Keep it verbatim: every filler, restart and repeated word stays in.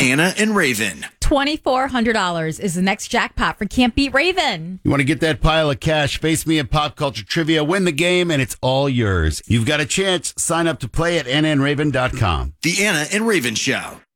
Anna and Raven. twenty-four hundred dollars is the next jackpot for Can't Beat Raven. You want to get that pile of cash? Face me in pop culture trivia, win the game, and it's all yours. You've got a chance. Sign up to play at anna and raven dot com. The Anna and Raven Show.